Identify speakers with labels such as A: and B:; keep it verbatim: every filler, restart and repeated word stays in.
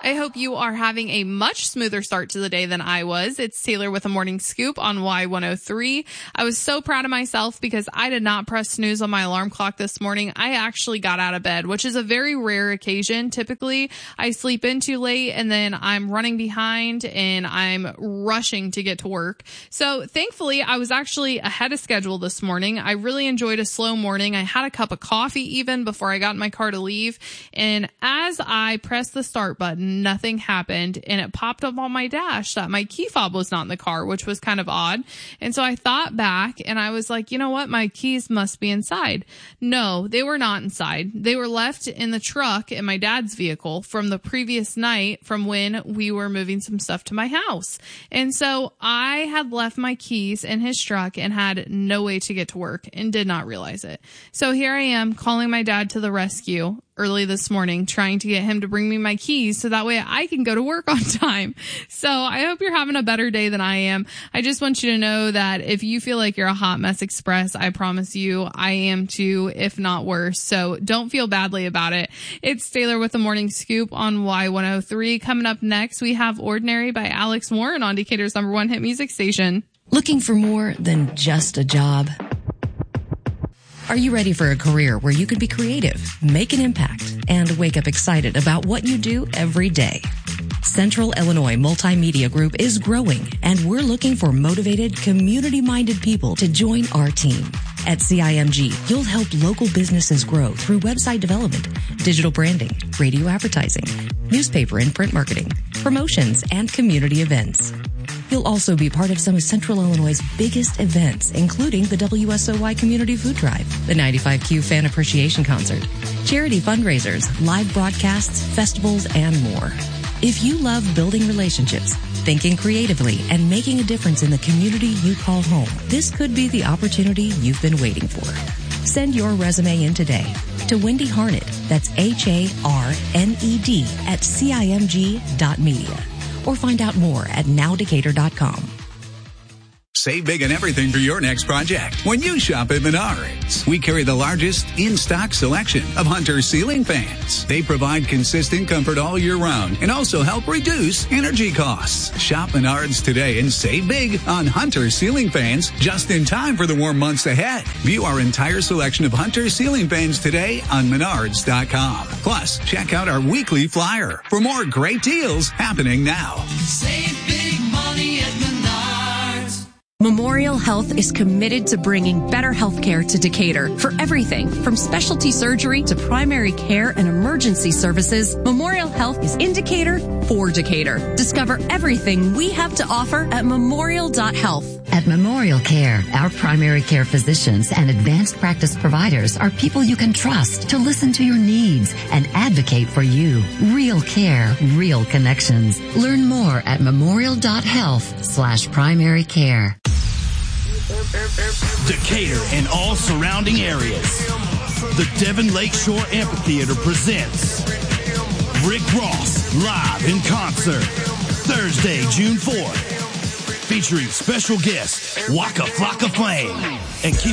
A: I hope you are having a much smoother start to the day than I was. It's Taylor with a morning scoop on Y one oh three. I was so proud of myself because I did not press snooze on my alarm clock this morning. I actually got out of bed, which is a very rare occasion. Typically, I sleep in too late and then I'm running behind and I'm rushing to get to work. So thankfully, I was actually ahead of schedule this morning. I really enjoyed a slow morning. I had a cup of coffee even before I got in my car to leave. And as I pressed the start button, nothing happened, and it popped up on my dash that my key fob was not in the car, which was kind of odd. And so I thought back and I was like, you know what? My keys must be inside. No, they were not inside. They were left in the truck in my dad's vehicle from the previous night from when we were moving some stuff to my house. And so I had left my keys in his truck and had no way to get to work and did not realize it. So here I am calling my dad to the rescue early this morning, trying to get him to bring me my keys so that way I can go to work on time. So I hope you're having a better day than I am. I just want you to know that if you feel like you're a hot mess express, I promise you I am too, if not worse. So don't feel badly about it. It's Taylor with the morning scoop on Y one oh three. Coming up next, we have Ordinary by Alex Warren on Decatur's number one hit music station.
B: Looking for more than just a job? Are you ready for a career where you can be creative, make an impact, and wake up excited about what you do every day? Central Illinois Multimedia Group is growing, and we're looking for motivated, community-minded people to join our team. At C I M G, you'll help local businesses grow through website development, digital branding, radio advertising, newspaper and print marketing, promotions, and community events. You'll also be part of some of Central Illinois' biggest events, including the W S O Y Community Food Drive, the ninety-five Q Fan Appreciation Concert, charity fundraisers, live broadcasts, festivals, and more. If you love building relationships, thinking creatively, and making a difference in the community you call home, this could be the opportunity you've been waiting for. Send your resume in today to Wendy Harned, that's H A R N E D, at C I M G dot media. Or find out more at now decatur dot com.
C: Save big on everything for your next project when you shop at Menards. We carry the largest in-stock selection of Hunter ceiling fans. They provide consistent comfort all year round and also help reduce energy costs. Shop Menards today and save big on Hunter ceiling fans just in time for the warm months ahead. View our entire selection of Hunter ceiling fans today on menards dot com. Plus, check out our weekly flyer for more great deals happening now.
D: Save big money at Menards.
E: Memorial Health is committed to bringing better health care to Decatur. For everything from specialty surgery to primary care and emergency services, Memorial Health is in Decatur for Decatur. Discover everything we have to offer at memorial dot health.
F: At Memorial Care, our primary care physicians and advanced practice providers are people you can trust to listen to your needs and advocate for you. Real care, real connections. Learn more at memorial dot health slash primary care.
G: Decatur and all surrounding areas. The Devon Lakeshore Amphitheater presents Rick Ross live in concert Thursday, June fourth, featuring special guest Waka Flocka Flame and keep